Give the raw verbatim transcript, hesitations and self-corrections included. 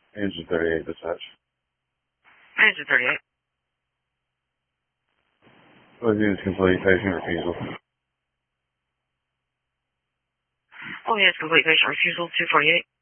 Engine thirty-eight, dispatch. Engine thirty-eight. Closing is complete, patient refusal. Oh, yes, complete patient refusal, two forty-eight.